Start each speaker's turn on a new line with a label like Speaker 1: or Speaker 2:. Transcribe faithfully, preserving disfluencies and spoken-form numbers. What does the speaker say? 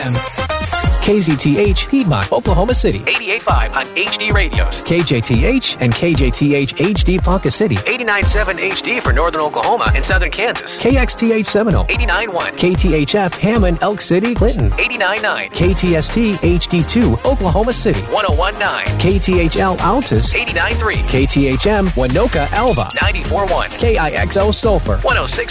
Speaker 1: K Z T H, Piedmont, Oklahoma City.
Speaker 2: eighty-eight point five on H D Radios.
Speaker 1: K J T H and K J T H H D Ponca City.
Speaker 2: eighty-nine point seven H D for northern Oklahoma and southern Kansas.
Speaker 1: K X T H Seminole.
Speaker 2: eighty-nine point one.
Speaker 1: K T H F, Hammond, Elk City, Clinton.
Speaker 2: eighty-nine point nine.
Speaker 1: K T S T H D two, Oklahoma City.
Speaker 2: one oh one point nine.
Speaker 1: K T H L, Altus.
Speaker 2: eighty-nine point three.
Speaker 1: K T H M, Winoka, Alva.
Speaker 2: ninety-four point one.
Speaker 1: K I X O, Sulphur.
Speaker 2: one oh six